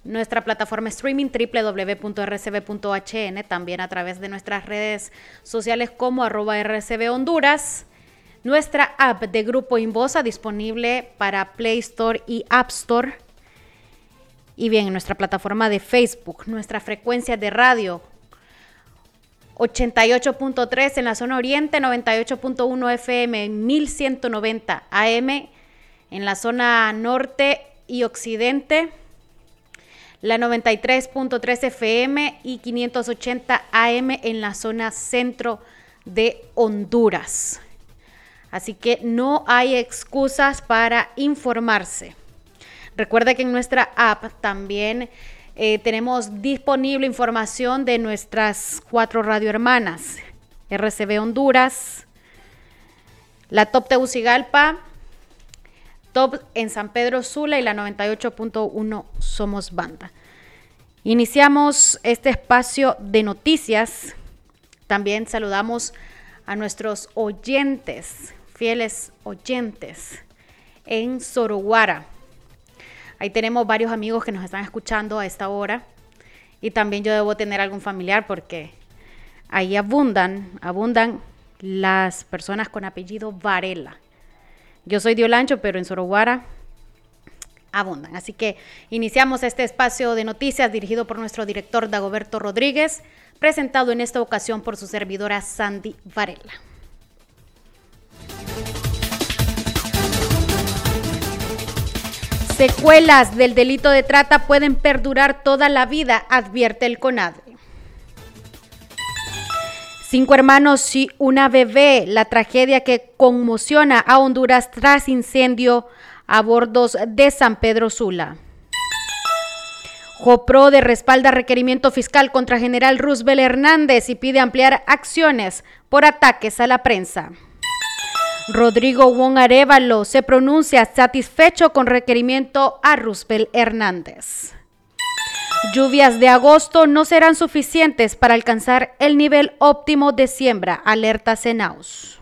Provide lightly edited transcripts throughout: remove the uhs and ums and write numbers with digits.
nuestra plataforma streaming www.rcb.hn, también a través de nuestras redes sociales como @rcbhonduras, nuestra app de Grupo Inbosa disponible para Play Store y App Store, y bien, en nuestra plataforma de Facebook, nuestra frecuencia de radio 88.3 en la zona oriente, 98.1 FM, 1190 AM en la zona norte y occidente, la 93.3 FM y 580 AM en la zona centro de Honduras. Así que no hay excusas para informarse. Recuerda que en nuestra app también tenemos disponible información de nuestras 4 radiohermanas: RCB Honduras, la Top Tegucigalpa, Top en San Pedro Sula y la 98.1 Somos Banda. Iniciamos este espacio de noticias. También saludamos a nuestros oyentes, fieles oyentes en Soroguara. Ahí tenemos varios amigos que nos están escuchando a esta hora, y también yo debo tener algún familiar porque ahí abundan las personas con apellido Varela. Yo soy de Olancho, pero en Soroguara abundan. Así que iniciamos este espacio de noticias dirigido por nuestro director Dagoberto Rodríguez, presentado en esta ocasión por su servidora Sandy Varela. Secuelas del delito de trata pueden perdurar toda la vida, advierte el CONADE. 5 hermanos y una bebé, la tragedia que conmociona a Honduras tras incendio a bordos de San Pedro Sula. JOPRODE respalda requerimiento fiscal contra general Roosevelt Hernández y pide ampliar acciones por ataques a la prensa. Rodrigo Wong Arévalo se pronuncia satisfecho con requerimiento a Roosevelt Hernández. Lluvias de agosto no serán suficientes para alcanzar el nivel óptimo de siembra, alerta Cenaus.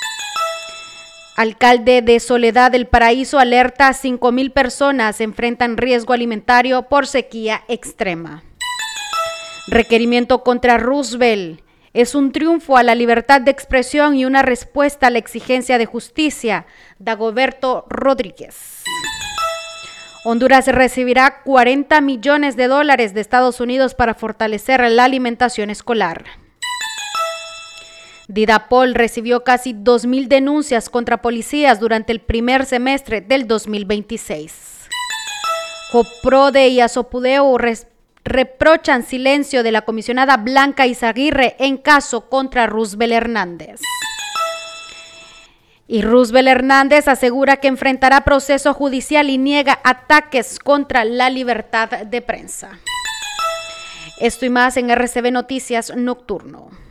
Alcalde de Soledad del Paraíso alerta a 5,000 personas enfrentan riesgo alimentario por sequía extrema. Requerimiento contra Roosevelt es un triunfo a la libertad de expresión y una respuesta a la exigencia de justicia, Dagoberto Rodríguez. Honduras recibirá $40 millones de Estados Unidos para fortalecer la alimentación escolar. Didapol recibió casi 2,000 denuncias contra policías durante el primer semestre del 2026. JOPRODE y Azopudeu reprochan silencio de la comisionada Blanca Izaguirre en caso contra Roosevelt Hernández. Y Roosevelt Hernández asegura que enfrentará proceso judicial y niega ataques contra la libertad de prensa. Esto y más en RCB Noticias Nocturno.